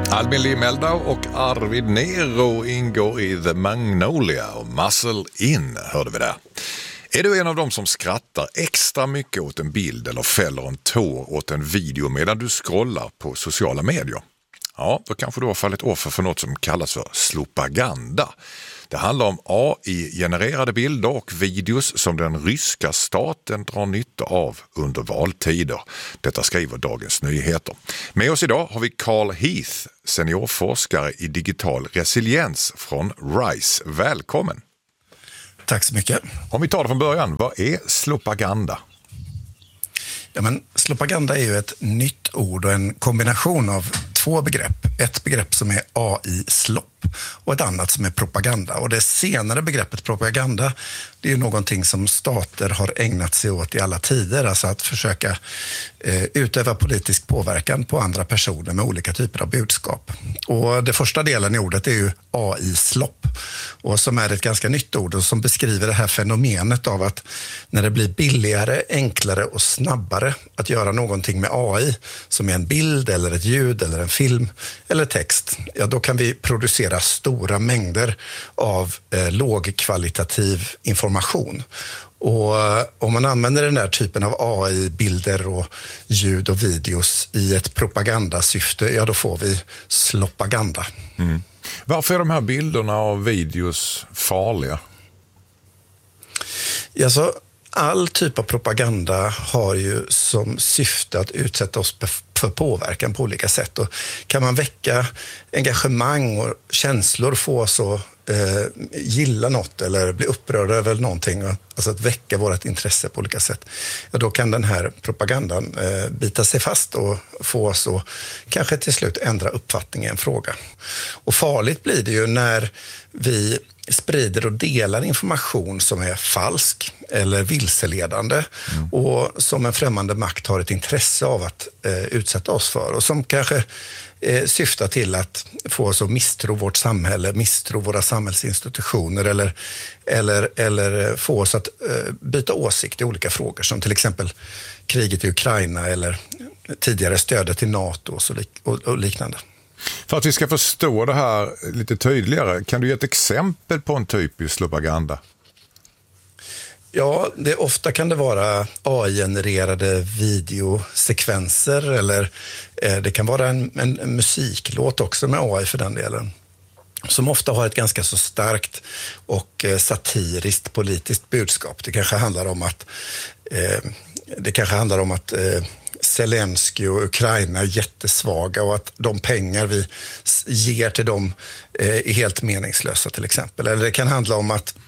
Albin Lee Meldau och Arvid Nero ingår i The Magnolia och Muscle In hörde vi där. Är du en av dem som skrattar extra mycket åt en bild eller fäller en tår åt en video medan du scrollar på sociala medier? Ja, då kanske du har fallit offer för något som kallas för slopaganda. Det handlar om AI-genererade bilder och videos som den ryska staten drar nytta av under valtider. Detta skriver Dagens Nyheter. Med oss idag har vi Carl Heath, seniorforskare i digital resiliens från RISE. Välkommen! Tack så mycket. Om vi tar det från början, vad är slopaganda? Ja, men slopaganda är ju ett nytt ord och en kombination av två begrepp. Ett begrepp som är AI-slopp och ett annat som är propaganda. Och det senare begreppet propaganda, det är ju någonting som stater har ägnat sig åt i alla tider. Alltså att försöka utöva politisk påverkan på andra personer med olika typer av budskap. Och det första delen i ordet är ju AI-slopp. Och som är ett ganska nytt ord och som beskriver det här fenomenet av att när det blir billigare, enklare och snabbare att göra någonting med AI, som är en bild eller ett ljud eller en film eller text, ja då kan vi producera stora mängder av lågkvalitativ information. Och om man använder den här typen av AI-bilder och ljud och videos i ett propagandasyfte, ja då får vi slopaganda. Mm. Varför är de här bilderna och videos farliga? Ja, så all typ av propaganda har ju som syfte att utsätta oss för påverkan på olika sätt. Och kan man väcka engagemang och känslor, få oss att gilla något eller bli upprörda över någonting, alltså att väcka vårt intresse på olika sätt, ja, då kan den här propagandan bita sig fast och få oss att kanske till slut ändra uppfattning i en fråga. Och farligt blir det ju när vi sprider och delar information som är falsk eller vilseledande och som en främmande makt har ett intresse av att utsätta oss för och som kanske syftar till att få oss att misstro vårt samhälle, misstro våra samhällsinstitutioner eller få oss att byta åsikt i olika frågor som till exempel kriget i Ukraina eller tidigare stödet till NATO och liknande. För att vi ska förstå det här lite tydligare, kan du ge ett exempel på en typisk propaganda? Ja, ofta kan det vara AI-genererade videosekvenser eller det kan vara en musiklåt också med AI för den delen, som ofta har ett ganska så starkt och satiriskt politiskt budskap. Det kanske handlar om att Zelensky och Ukraina är jättesvaga och att de pengar vi ger till dem är helt meningslösa till exempel. Eller det kan handla om att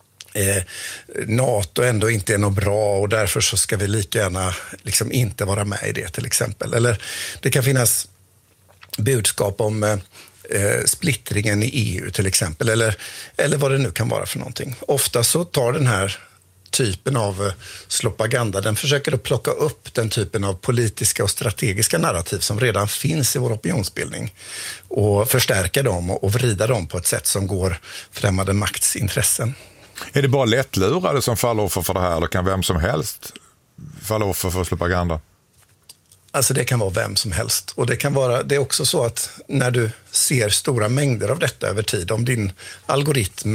NATO ändå inte är något bra och därför så ska vi lika gärna liksom inte vara med i det till exempel. Eller det kan finnas budskap om splittringen i EU till exempel eller vad det nu kan vara för någonting. Ofta så tar den här typen av slopaganda, den försöker att plocka upp den typen av politiska och strategiska narrativ som redan finns i vår opinionsbildning och förstärka dem och vrida dem på ett sätt som går främmande makts intressen. Är det bara lättlurade som faller offer för det här eller kan vem som helst falla offer för slopaganda? Alltså det kan vara vem som helst och det är också så att när du ser stora mängder av detta över tid, om din algoritm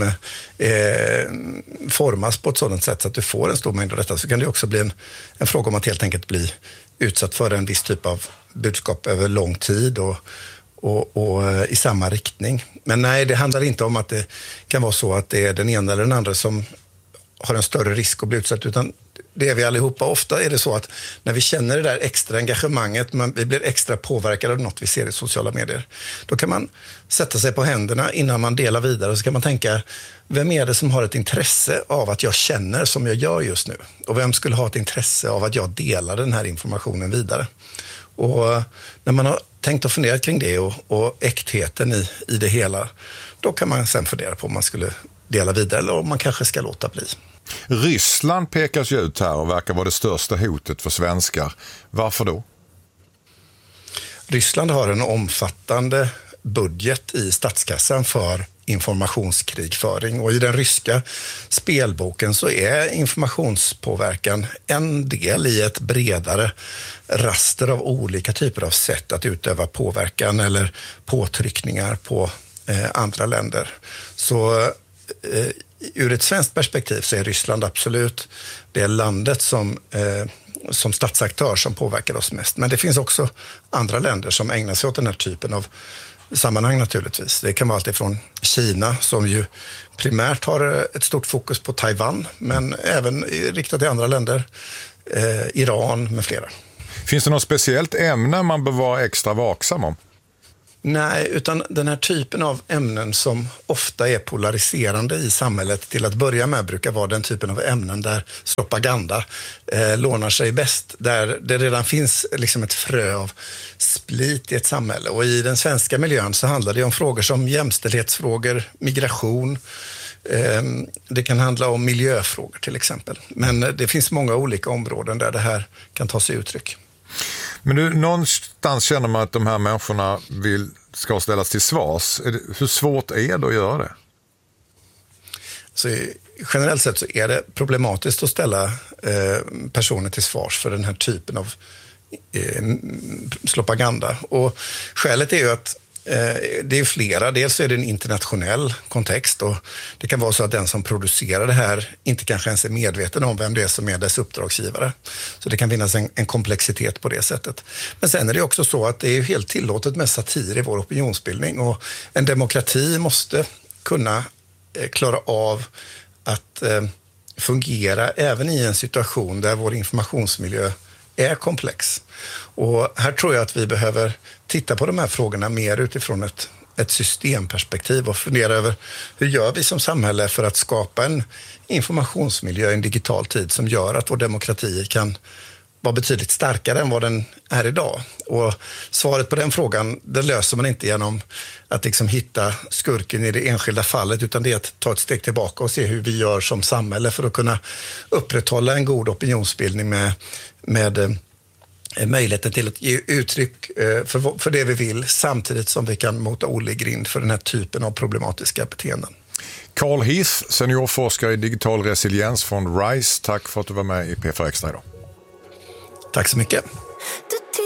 formas på ett sådant sätt så att du får en stor mängd av detta, så kan det också bli en fråga om att helt enkelt bli utsatt för en viss typ av budskap över lång tid och i samma riktning. Men nej, det handlar inte om att det kan vara så att det är den ena eller den andra som har en större risk att bli utsatt, utan det är vi allihopa. Ofta är det så att när vi känner det där extra engagemanget, vi blir extra påverkade av något vi ser i sociala medier, då kan man sätta sig på händerna innan man delar vidare och så kan man tänka, vem är det som har ett intresse av att jag känner som jag gör just nu? Och vem skulle ha ett intresse av att jag delar den här informationen vidare? Och när man har tänkt och funderat kring det och äktheten i det hela, då kan man sen fundera på om man skulle dela vidare eller om man kanske ska låta bli. Ryssland pekas ju ut här och verkar vara det största hotet för svenskar. Varför då? Ryssland har en omfattande budget i statskassan för informationskrigföring. Och i den ryska spelboken så är informationspåverkan en del i ett bredare raster av olika typer av sätt att utöva påverkan eller påtryckningar på andra länder. Så ur ett svenskt perspektiv så är Ryssland absolut det landet som statsaktör som påverkar oss mest. Men det finns också andra länder som ägnar sig åt den här typen av sammanhang naturligtvis. Det kan vara allt ifrån Kina som ju primärt har ett stort fokus på Taiwan, men även riktat till andra länder, Iran med flera. Finns det något speciellt ämne man bör vara extra vaksam om? Nej, utan den här typen av ämnen som ofta är polariserande i samhället till att börja med brukar vara den typen av ämnen där propaganda lånar sig bäst. Där det redan finns liksom ett frö av split i ett samhälle. Och i den svenska miljön så handlar det om frågor som jämställdhetsfrågor, migration. Det kan handla om miljöfrågor till exempel. Men det finns många olika områden där det här kan ta sig uttryck. Men du, någonstans känner man att de här människorna ska ställas till svars. Hur svårt är det att göra det? Så generellt sett så är det problematiskt att ställa personer till svars för den här typen av propaganda. Och skälet är ju att det är flera. Dels är det en internationell kontext och det kan vara så att den som producerar det här inte kanske ens är medveten om vem det är som är dess uppdragsgivare. Så det kan finnas en komplexitet på det sättet. Men sen är det också så att det är helt tillåtet med satir i vår opinionsbildning och en demokrati måste kunna klara av att fungera även i en situation där vår informationsmiljö är komplex. Och här tror jag att vi behöver titta på de här frågorna mer utifrån ett systemperspektiv och fundera över hur gör vi som samhälle för att skapa en informationsmiljö i en digital tid som gör att vår demokrati kan vara betydligt starkare än vad den är idag. Och svaret på den frågan, det löser man inte genom att liksom hitta skurken i det enskilda fallet, utan det är att ta ett steg tillbaka och se hur vi gör som samhälle för att kunna upprätthålla en god opinionsbildning med möjligheten till att ge uttryck för det vi vill samtidigt som vi kan mota Olle i grind för den här typen av problematiska beteenden. Carl Heath, seniorforskare i digital resiliens från RISE. Tack för att du var med i P4 Extra idag. Tack så mycket.